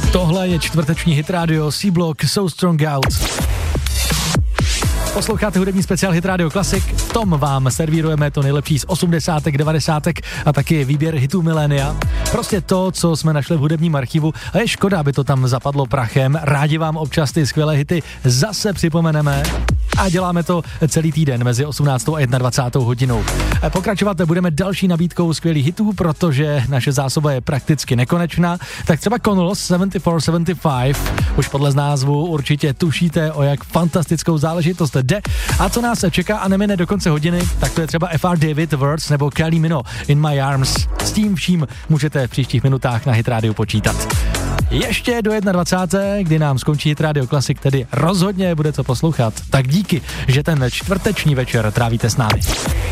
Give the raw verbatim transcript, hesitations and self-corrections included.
Tohle je čtvrteční hit rádio C-Block So Strong Out. Posloucháte hudební speciál Hit Radio Classic, v tom vám servírujeme to nejlepší z osmdesátek, devadesátek a taky výběr hitů milénia. Prostě to, co jsme našli v hudebním archivu a je škoda, aby to tam zapadlo prachem. Rádi vám občas ty skvělé hity zase připomeneme a děláme to celý týden mezi osmnáctou a dvacátou jednou hodinou. Pokračovat budeme další nabídkou skvělých hitů, protože naše zásoba je prakticky nekonečná. Tak třeba Connells sedmdesát čtyři sedmdesát pět, už podle z názvu určitě tušíte, o jak fantastickou záležitost jde. A co nás čeká a nemine do konce hodiny, tak to je třeba F R David Words nebo Kylie Minogue In My Arms. S tím vším můžete v příštích minutách na Hit Radio počítat. Ještě do dvacáté jedné, kdy nám skončí Hit Radio Classic, tedy rozhodně bude co poslouchat. Tak díky, že ten čtvrteční večer trávíte s námi.